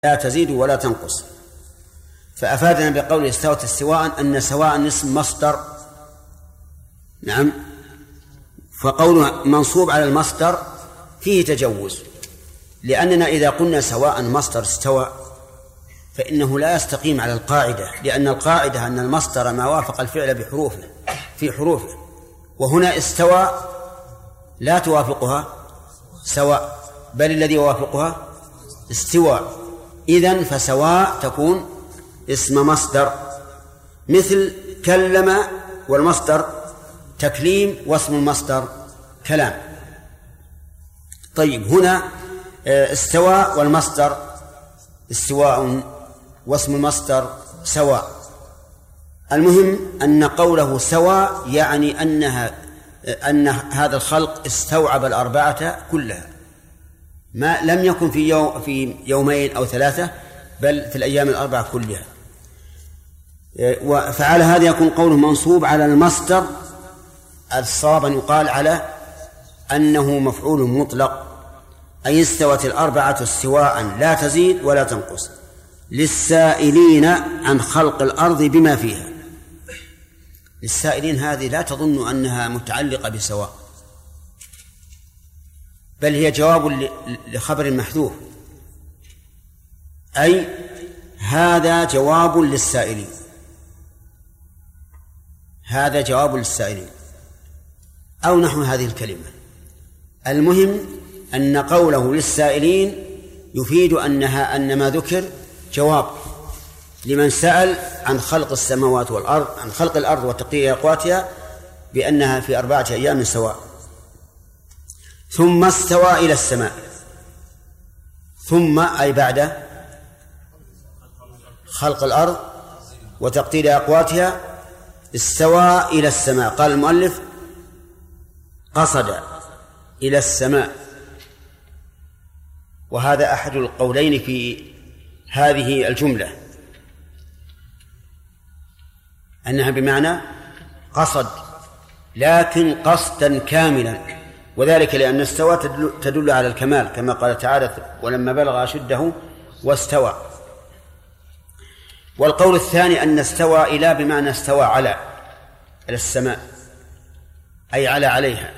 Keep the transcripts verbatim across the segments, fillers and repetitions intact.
لا تزيد ولا تنقص. فأفادنا بقول استوت استواء أن سواء اسم مصدر. نعم. فقوله منصوب على المصدر فيه تجوز، لأننا إذا قلنا سواء مصدر استوى فإنه لا يستقيم على القاعدة، لأن القاعدة أن المصدر ما وافق الفعل بحروفه في حروفه، وهنا استوى لا توافقها سواء، بل الذي يوافقها استواء. إذن فسواء تكون اسم مصدر، مثل كلم والمصدر تكليم واسم المصدر كلام. طيب هنا استواء والمصدر استواء واسم المصدر سواء. المهم أن قوله سواء يعني أنها أن هذا الخلق استوعب الأربعة كلها، ما لم يكن في يوم في يومين أو ثلاثة، بل في الأيام الأربعة كلها. فعلى هذا يكون قوله منصوب على المصدر. الصواب أن يقال على أنه مفعول مطلق، أي استوت الأربعة استواء لا تزيد ولا تنقص للسائلين عن خلق الأرض بما فيها. للسائلين هذه لا تظن أنها متعلقة بسواء، بل هي جواب لخبر محذوف، أي هذا جواب للسائلين، هذا جواب للسائلين أو نحو هذه الكلمة. المهم أن قوله للسائلين يفيد أنها أن ما ذكر جواب لمن سأل عن خلق السماوات والأرض، عن خلق الأرض وتقدير أقواتها بأنها في أربعة أيام سواء. ثم استوى إلى السماء، ثم أي بعد خلق الأرض وتقدير أقواتها استوى إلى السماء. قال المؤلف قصد إلى السماء، وهذا أحد القولين في هذه الجملة، أنها بمعنى قصد لكن قصدا كاملا، وذلك لأن استوى تدل على الكمال، كما قال تعالى ولما بلغ أشده واستوى. والقول الثاني أن استوى إلى بمعنى استوى على على السماء، أي على عليها،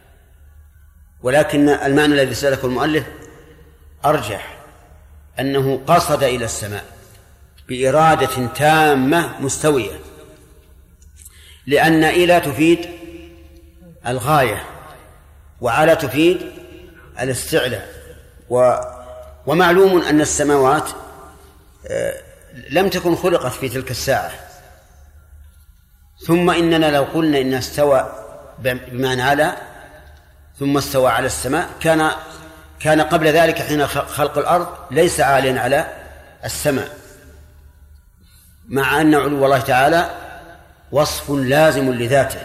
ولكن المعنى الذي سلكه المؤلف أرجح، أنه قصد إلى السماء بإرادة تامة مستوية، لأن إلى تفيد الغاية وعلى تفيد الاستعلاء. و... ومعلوم أن السماوات لم تكن خلقت في تلك الساعة. ثم إننا لو قلنا إن استوى بمعنى على ثم استوى على السماء كان كان قبل ذلك حين خلق الأرض ليس عاليا على السماء، مع أن علو الله تعالى وصف لازم لذاته.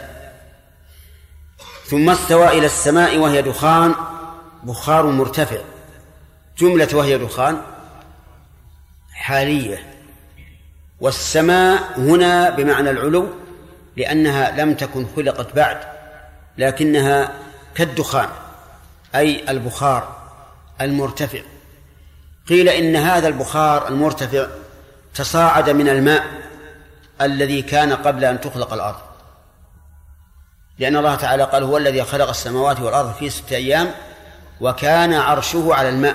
ثم استوى إلى السماء وهي دخان بخار مرتفع، جملة وهي دخان حالية، والسماء هنا بمعنى العلو لأنها لم تكن خلقت بعد، لكنها كالدخان أي البخار المرتفع. قيل إن هذا البخار المرتفع تصاعد من الماء الذي كان قبل أن تخلق الأرض، لأن الله تعالى قال هو الذي خلق السماوات والأرض في ستة أيام وكان عرشه على الماء،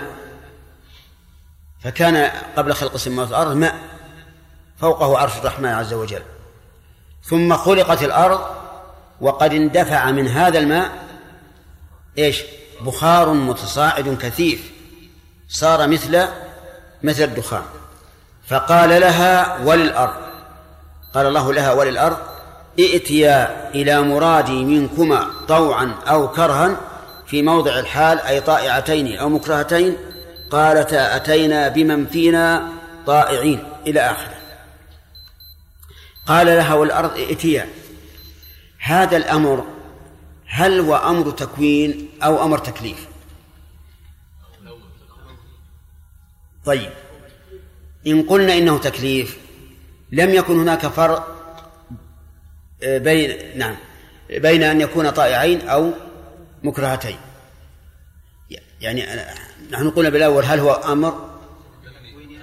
فكان قبل خلق السماوات والأرض ماء فوقه عرش الرحمن عز وجل. ثم خلقت الأرض وقد اندفع من هذا الماء إيش؟ بخار متصاعد كثيف، صار مثل مثل الدخان. فقال لها وللأرض، قال الله لها وللأرض ائتيا إلى مرادي منكما طوعا أو كرها في موضع الحال، أي طائعتين أو مكرهتين، قالتا أتينا بمن فينا طائعين إلى آخره. قال لها والأرض ائتيا، هذا الأمر هل هو أمر تكوين أو أمر تكليف؟ طيب إن قلنا إنه تكليف لم يكن هناك فرق بين نعم بين أن يكون طائعين أو مكرهتين. يعني نحن قلنا بالأول هل هو أمر